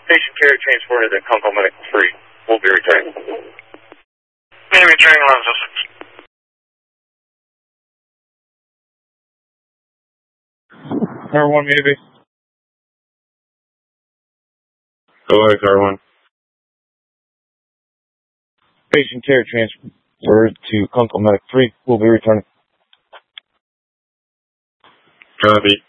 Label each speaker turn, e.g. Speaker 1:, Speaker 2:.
Speaker 1: Patient care transported to Conco Medical 3. We'll be returning.
Speaker 2: Maybe returning 1106.
Speaker 3: Car 1, maybe.
Speaker 4: Go ahead, Car 1.
Speaker 3: Patient care transferred to Conco Medical 3. We'll be returning.
Speaker 4: Copy.